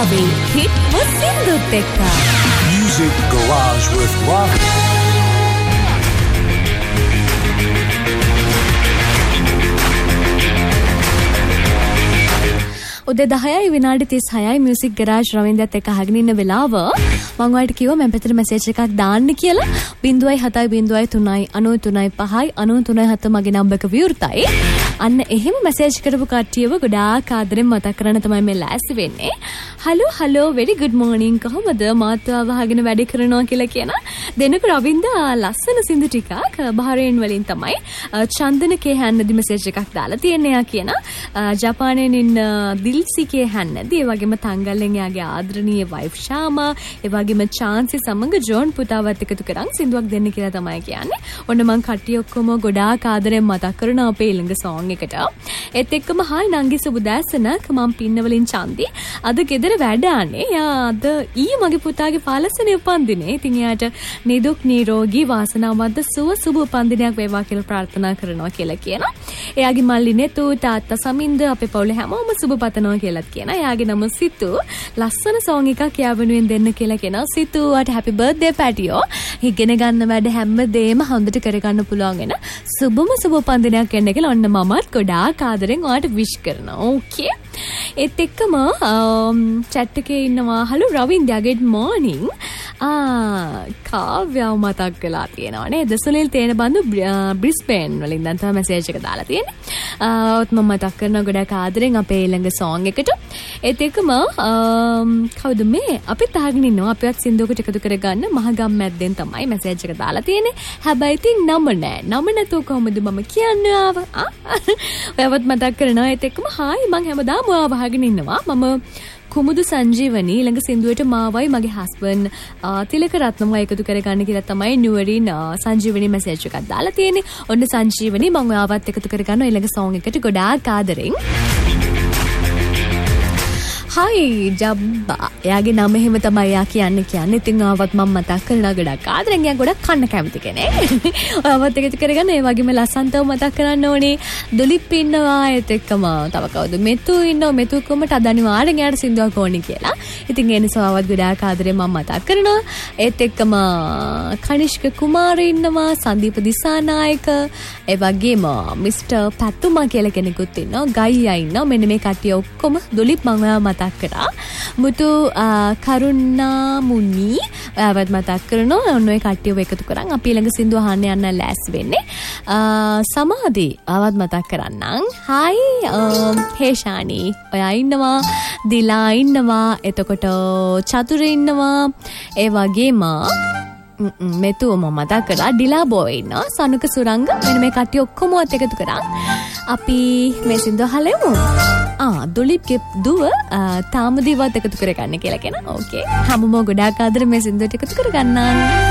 වෙලාවේ හිට්ම සින්දුත් එක්ක Music Garage with Rock. උදේ 10යි විනාඩි 36යි මියුසික් ගරාජ් රවින්දත් එක්ක අහගෙන ඉන්න වෙලාව මම ඔයාලට කිව්වා මම පැත්තට මැසේජ් එකක් දාන්න කියලා 0.703.93.5.93.7 මගේ නම්බර් එක විවෘතයි. අන්න එහෙම මැසේජ් කරපු කට්ටියව ගොඩාක් ආදරෙන් මතක් කරන්න තමයි මේ ලෑස්ති වෙන්නේ. හලෝ very good morning කොහොමද මාත්‍යාව අහගෙන වැඩ කරනවා කියලා කියන දෙනක රවින්ද ලස්සන සින්දු ටිකක් බහරේන් වලින් තමයි චන්දන කේ හැන්නදි මැසේජ් එකක් දාලා තියෙන්නේ යා කියන ජපානයෙන් ඉන්න දිල්සිකේ හැන්නදි ඒ වගේම තංගල්ලෙන් යාගේ ආදරණීය වයිෆ් ශාමා ඒ වගේම චාන්සි සමග ජෝන් පුතාවත් එකතු කරන් සින්දුවක් දෙන්න කියලා තමයි කියන්නේ. ඔන්න මං කට්ටිය ඔක්කොම ගොඩාක් ආදරෙන් මතක් කරන අපේ ඊළඟ සෝං එකට. ඒත් එක්කම හායි නංගි සුබදෑසනක් මම පින්නවලින් චන්දි අද ගෙදර වැඩ ආනේ. යා අද ඊයේ මගේ පුතාගේ පාලසනේ උපන්දිනේ. ඉතින් එයාට නිදුක් නිරෝගී වාසනාවන්ත සුව උපන්දිනයක් වේවා කියලා ප්‍රාර්ථනා කරනවා කියලා කියනවා. එයාගේ මල්ලිනේ තු තාත්තා සමින්ද අපේ පවුලේ හැමෝම සුබ පතනවා කියලාත් කියනවා. එයාගේ නම සිතු. ලස්සන සෝං එකක් එයා වෙනුවෙන් දෙන්න කියලා කියනවා. සිතුවට හැපි බර්ත්ඩේ පැටියෝ. ඉගෙන ගන්න වැඩ හැමදේම හොඳට කරගන්න පුළුවන් වෙන සුබ උපන්දිනයක් වෙන්න කියලා ඔන්න මමත් ගොඩාක් ආදරෙන් ඔයාලට විශ් කරනවා. ඕකේ. ඒත් එක්කම chat එකේ ඉන්නවා හලෝ රවින්ද්‍යා good morning. කාව්‍යව මතක් කළා තියෙනවා නේද? සුනිල් තේන බඳු බ්‍රිස්බේන් වලින් දැන් තමයි මැසේජ් එක දාලා තියෙන්නේ. ඔත් මම මතක් කරන ගොඩක් ආදරෙන් අපේ ඊළඟ සෝං එකට. ඒත් එක්කම කවුද මේ? අපිත් අහගෙන ඉන්නවා අපිවත් සින්දුවකට එකතු කරගන්න මහගම් මැද්දෙන් තමයි මැසේජ් එක දාලා තියෙන්නේ. හැබැයි ඉතින් නම නැතුව කොහොමද මම කියන්නේ ආව? ඔයවත් මතක් කරනවා. ඒත් එක්කම හායි මං හැමදාම ඔයාව අහගෙන ඉන්නවා. මම කුමුදු සංජීවනී ඊළඟ සින්දුවට මාවයි මගේ හස්බන්ඩ් තිලක රත්නම එකතු කරගන්න කියලා තමයි නුවරින් සංජීවනී මැසේජ් එකක් දාලා තියෙන්නේ. ඔන්න සංජීවනී මම ඔයාවත් එකතු කරගන්න ඊළඟ සෝං එකට ගොඩාක් ආදරෙන්. හයි ජබ්බා. එයාගේ නම එහෙම තමයි එයා කියන්නේ. ඉතින් ආවත් මම මතක් කරනවා ගොඩක් ආදරෙන්. එයා ගොඩක් කන්න කැමති කෙනෙක්. ඔයාවත් එකතු කරගන්න. ඒ වගේම ලස්සන්තව මතක් කරන්න ඕනේ. දුලිප් ඉන්නවා. ඒත් එක්කම තව කවුද? මෙතු ඉන්නවා. මෙතු කොමට අද අනිවාර්යෙන් එයාට සින්දුවක් ඕනේ කියලා. ඉතින් ඒ නිසා ආවත් ගොඩාක් ආදරෙන් මම මතක් කරනවා. ඒත් එක්කම කනිෂ්ක කුමාරී ඉන්නවා. සංදීප දිසානායක. ඒ වගේම මිස්ටර් පැතුමා කියලා කෙනෙකුත් ඉන්නවා. ගයියා ඉන්නවා. මෙන්න මේ කට්ටිය ඔක්කොම දුලිප් මම ඔයාව මතක් කරා. මුතු කරුණා මුනි ඔයාවත් මතක් කරනවා. ඔන්න ඔය කට්ටියව එකතු කරන් අපි ළඟ සින්දු අහන්න යන්න ලෑස් වෙන්නේ. සමාධි ආවත් මතක් කරන්නම්. හයි හේෂානි ඔයා ඉන්නවා. දිලා ඉන්නවා. එතකොට චතුර ඉන්නවා. ඒ වගේම මෙතුව මම මතක් කරලා ඩිලා බෝයි ඉන්නවා. සනුක සුරංග මෙන්න මේ කට්ටිය ඔක්කොම එකතු කරන් අපි මේ සින්දු අහලෙමු. දුලිප්ගේ දුව තාමදීවත් එකතු කරගන්න කියලා කියන. ඕකේ. හැමෝම ගොඩාක් ආදරෙන් මේ සින්දුවට එකතු කරගන්නම්.